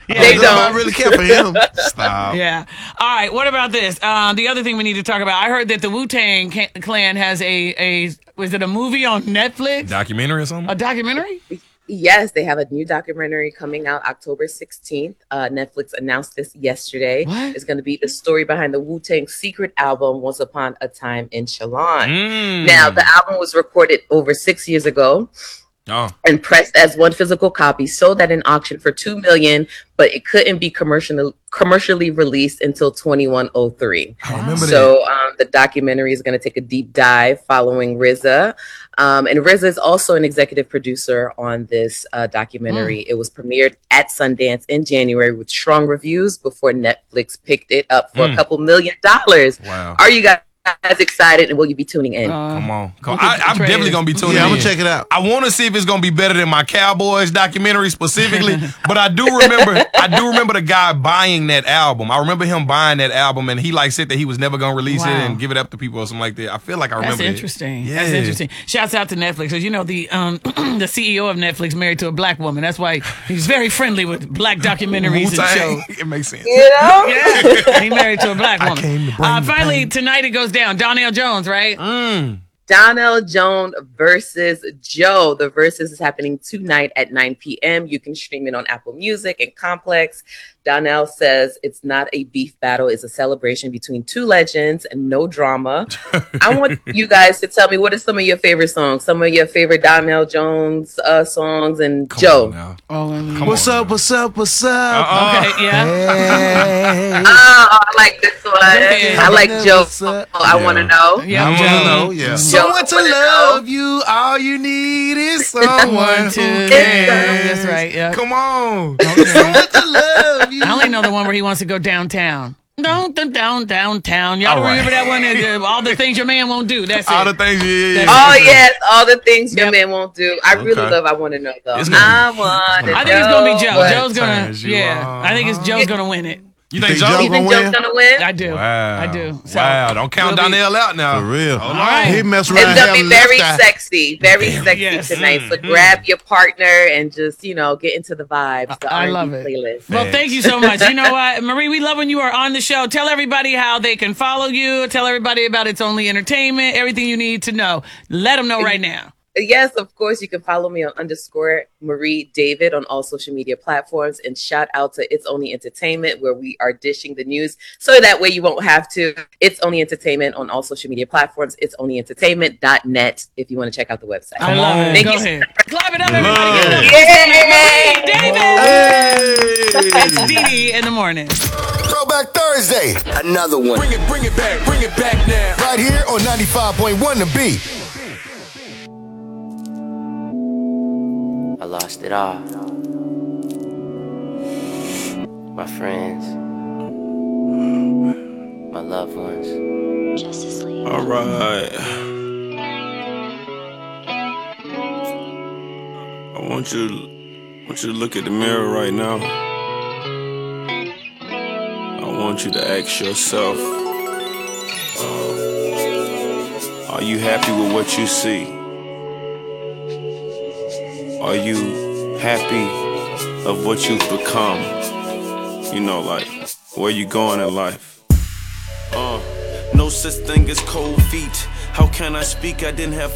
They I don't really care for him. Stop. Yeah. All right. What about this? The other thing we need to talk about. I heard that the Wu-Tang Clan has was it a movie on Netflix? Documentary or something? A documentary? Yes, they have a new documentary coming out October 16th. Netflix announced this yesterday. What? It's going to be the story behind the Wu-Tang secret album, Once Upon a Time in Shalon. Now, the album was recorded over 6 years ago. And pressed as one physical copy, sold at an auction for $2 million, but it couldn't be commercially released until 2103. I remember so the documentary is going to take a deep dive following RZA. And RZA is also an executive producer on this documentary. It was premiered at Sundance in January with strong reviews before Netflix picked it up for a couple $1 million. Wow. Are you guys excited, and will you be tuning in? Come on. I'm definitely going to be tuning in. I'm going to check it out. I want to see if it's going to be better than my Cowboys documentary specifically, but I do remember the guy buying that album. I remember him buying that album, and he said that he was never going to release it and give it up to people or something like that. I feel like I remember That's interesting. Yeah. That's interesting. Shouts out to Netflix. As you know, the the CEO of Netflix married to a black woman. That's why he's very friendly with black documentaries and shows. It makes sense. You know? Yeah. He married to a black woman. came to bring the Finally, pain. tonight it goes down. Donnell Jones, right? Donnell Jones versus Joe. The versus is happening tonight at 9 p.m. You can stream it on Apple Music and Complex. Donnell says it's not a beef battle. It's a celebration between two legends and no drama. I want you guys to tell me, what are some of your favorite songs? Some of your favorite Donnell Jones songs and Joe. What's up? What's up? What's up? Okay, yeah. Hey. I like this one. Okay. I like Joe. What's up? I want to know. Yeah, I want to Joe. know. Yeah. Joe, Someone to I wanna love you. All you need is someone One, who two, cares. that's right. Yeah. Come on. Someone to love you. I only know the one where he wants to go downtown. Downtown. Y'all All right. remember that one? All the things your man won't do. That's All it. the things Oh, yes. All the things your Yep. man won't do. I really love I Want to Know, though. It's gonna I want to I think it's gonna be Joe. what Joe's gonna, turns you yeah. on. I think it's Joe's gonna win it. You think Joe Joe? You think gonna Joe's win? going to win? I do. Wow. I do. So, Wow. Don't count we'll be- Donnell out now. For real. Hold on. right. He messed around. It's going to having be very left eye. sexy. Very sexy Yes. tonight. So grab your partner and just, get into the vibes. The I R&B love it. playlist. Well, thank you so much. You know what, Marie, we love when you are on the show. Tell everybody how they can follow you. Tell everybody about It's Only Entertainment, everything you need to know. Let them know right now. Yes, of course, you can follow me on _Marie David on all social media platforms. And shout out to It's Only Entertainment, where we are dishing the news so that way you won't have to. It's Only Entertainment on all social media platforms. It's onlyentertainment.net if you want to check out the website. I love it. Thank Go you. ahead. Clap it up, everybody. Yay! Marie David. It's Dee in the morning. Throwback Thursday. Another one. Bring it back now. Right here on 95.1 The Beat. I lost it all. My friends, my loved ones. All right. I want you to look at the mirror right now. I want you to ask yourself, are you happy with what you see? Are you happy of what you've become? Where you going in life? No such thing as cold feet. How can I speak? I didn't have